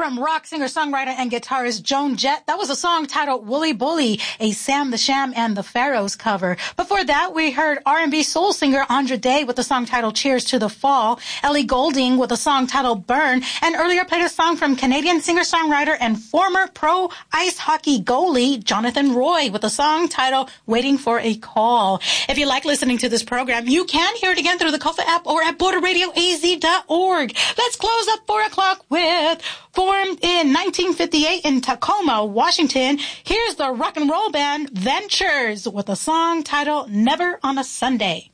from rock singer-songwriter and guitarist Joan Jett. That was a song titled Wooly Bully, a Sam the Sham and the Pharaohs cover. Before that, we heard R&B soul singer Andra Day with a song titled Cheers to the Fall, Ellie Goulding with a song titled Burn, and earlier played a song from Canadian singer-songwriter and former pro ice hockey goalie Jonathan Roy with a song titled Waiting for a Call. If you like listening to this program, you can hear it again through the Kofa app or at borderradioaz.org. Let's close up 4 o'clock with formed in 1958 in Tacoma, Washington. Here's the rock and roll band Ventures with a song titled Never on a Sunday.